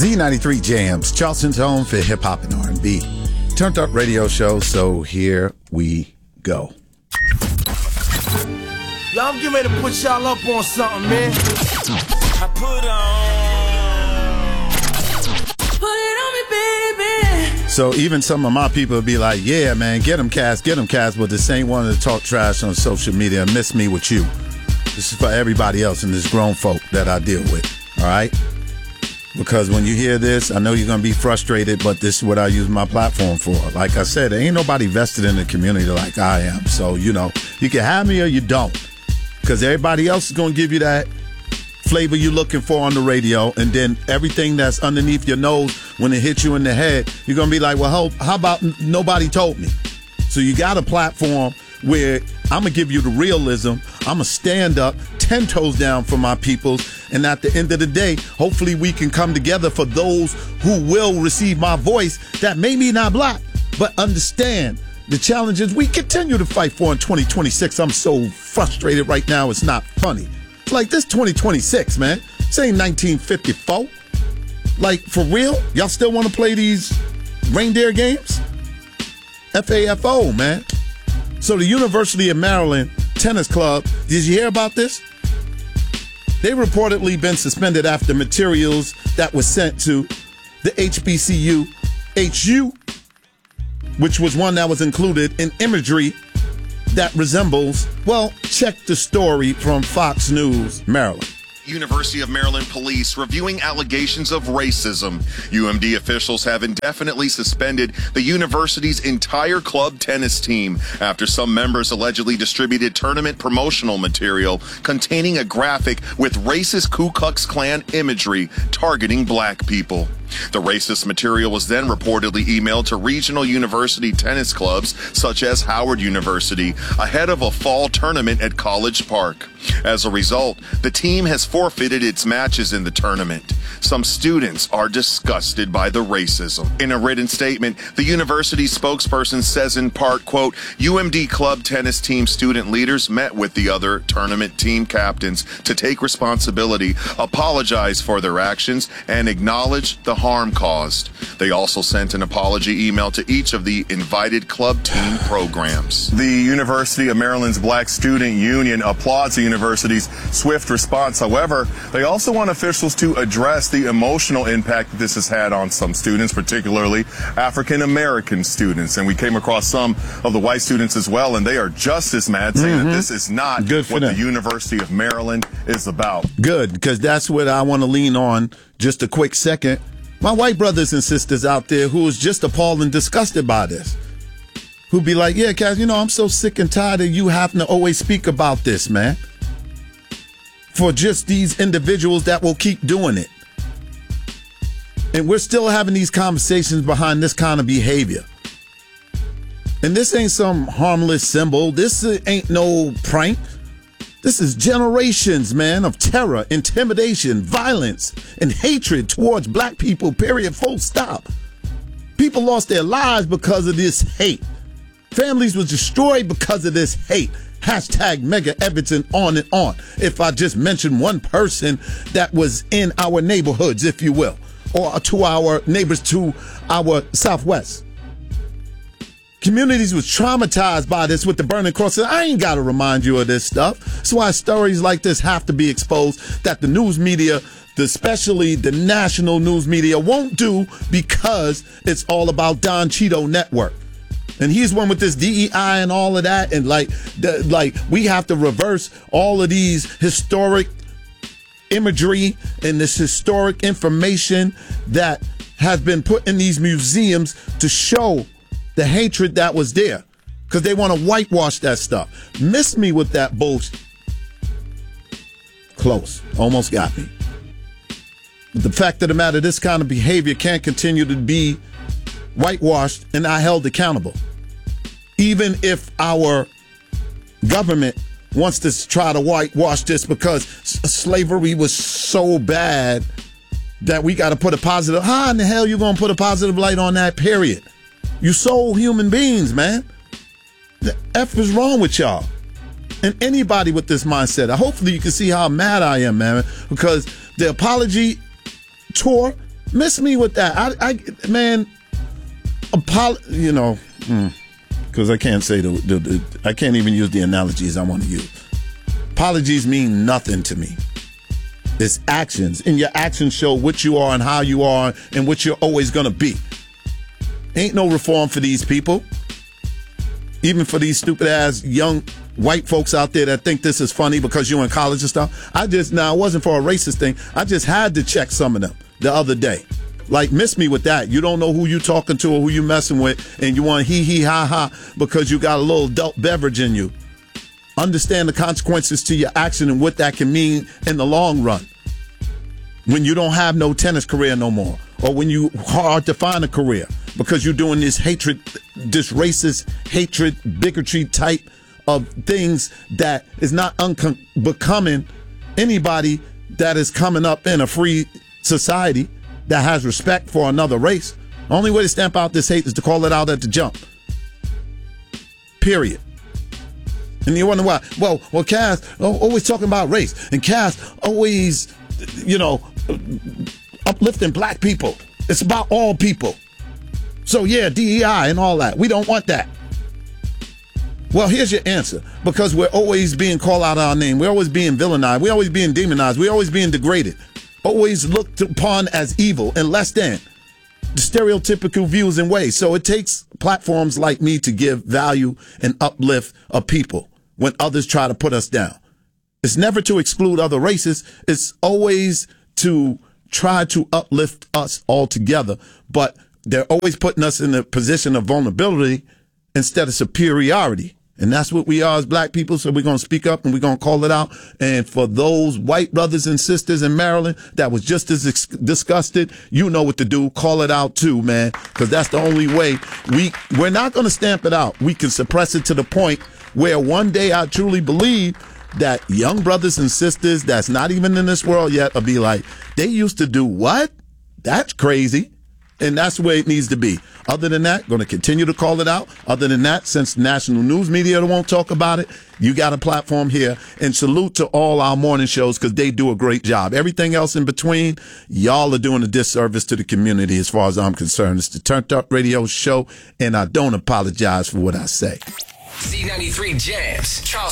Z93 Jams, Charleston's home for hip-hop and R&B. Turned Up radio show, so here we go. Y'all, I'm getting ready to put y'all up on something, man. I put it on me, baby. So even some of my people would be like, yeah, man, get them Cass, but this ain't one to talk trash on social media and miss me with you. This is for everybody else and this grown folk that I deal with, all right? Because when you hear this, I know you're going to be frustrated, but this is what I use my platform for. Like I said, there ain't nobody vested in the community like I am. So, you know, you can have me or you don't. Because everybody else is going to give you that flavor you're looking for on the radio. And then everything that's underneath your nose, when it hits you in the head, you're going to be like, well, how about nobody told me? So you got a platform where I'm going to give you the realism. I'm going to stand up 10 toes down for my peoples. And at the end of the day, hopefully we can come together for those who will receive my voice that may be not black, but understand the challenges we continue to fight for in 2026. I'm so frustrated right now. It's not funny. It's like this 2026, man. This ain't 1954. Like, for real? Y'all still want to play these reindeer games? FAFO, man. So the University of Maryland Tennis Club, did you hear about this? They reportedly been suspended after materials that was sent to the HBCU HU, which was one that was included in imagery that resembles, well, check the story from Fox News, Maryland. University of Maryland police reviewing allegations of racism. UMD officials have indefinitely suspended the university's entire club tennis team after some members allegedly distributed tournament promotional material containing a graphic with racist Ku Klux Klan imagery targeting black people. The racist material was then reportedly emailed to regional university tennis clubs such as Howard University ahead of a fall tournament at College Park. As a result, the team has forfeited its matches in the tournament. Some students are disgusted by the racism. In a written statement, the university spokesperson says in part, quote, UMD club tennis team student leaders met with the other tournament team captains to take responsibility, apologize for their actions, and acknowledge the harm caused. They also sent an apology email to each of the invited club team programs. The University of Maryland's Black Student Union applauds the university's swift response. However, they also want officials to address the emotional impact that this has had on some students, particularly African American students. And we came across some of the white students as well, and they are just as mad, saying that this is not what the University of Maryland is about. Good, because that's what I want to lean on just a quick second. My white brothers and sisters out there who is just appalled and disgusted by this, who be like, yeah, Cass, you know, I'm so sick and tired of you having to always speak about this, man. For just these individuals that will keep doing it. And we're still having these conversations behind this kind of behavior. And this ain't some harmless symbol. This ain't no prank. This is generations, man, of terror, intimidation, violence, and hatred towards black people, period, full stop. People lost their lives because of this hate. Families were destroyed because of this hate. Hashtag Mega Evans and on and on. If I just mention one person that was in our neighborhoods, if you will, or to our neighbors to our southwest. Communities was traumatized by this with the burning crosses. I ain't got to remind you of this stuff. That's why stories like this have to be exposed, that the news media, especially the national news media, won't do because it's all about Don Cheeto Network. And he's one with this DEI and all of that. And like we have to reverse all of these historic imagery and this historic information that has been put in these museums to show the hatred that was there, because they want to whitewash that stuff. Miss me with that bullshit. Close. Almost got me. But the fact of the matter, this kind of behavior can't continue to be whitewashed and not held accountable. Even if our government wants to try to whitewash this because slavery was so bad that we got to put a positive. How in the hell you going to put a positive light on that, period? You sold human beings, man. The F is wrong with y'all. And anybody with this mindset. Hopefully you can see how mad I am, man, because the apology tour, Miss me with that. Man, you know, because I can't say I can't even use the analogies I want to use. Apologies mean nothing to me. It's actions, and your actions show what you are and how you are and what you're always going to be. Ain't no reform for these people. Even for these stupid-ass young white folks out there that think this is funny because you're in college and stuff. It wasn't for a racist thing. I just had to check some of them the other day. Like, miss me with that. You don't know who you talking to or who you messing with, and you want ha because you got a little adult beverage in you. Understand the consequences to your action and what that can mean in the long run. When you don't have no tennis career no more, or when you hard to find a career because you're doing this hatred, this racist hatred, bigotry type of things that is not becoming anybody that is coming up in a free society that has respect for another race. The only way to stamp out this hate is to call it out at the jump. Period. And you wonder why? Well, Cass always talking about race, and Cass always, uplifting black people. It's about all people. So yeah, DEI and all that. We don't want that. Well, here's your answer. Because we're always being called out our name. We're always being villainized. We're always being demonized. We're always being degraded. Always looked upon as evil and less than. The stereotypical views and ways. So it takes platforms like me to give value and uplift a people when others try to put us down. It's never to exclude other races. It's always to try to uplift us all together. But they're always putting us in a position of vulnerability instead of superiority. And that's what we are as black people. So we're going to speak up and we're going to call it out. And for those white brothers and sisters in Maryland that was just as disgusted, you know what to do. Call it out too, man, because that's the only way. We're not going to stamp it out. We can suppress it to the point where one day I truly believe that young brothers and sisters that's not even in this world yet will be like, they used to do what? That's crazy. And that's the way it needs to be. Other than that, going to continue to call it out. Other than that, since national news media won't talk about it, you got a platform here. And salute to all our morning shows because they do a great job. Everything else in between, y'all are doing a disservice to the community as far as I'm concerned. It's the Turned Up Radio Show, and I don't apologize for what I say. C93 Jams, Charleston.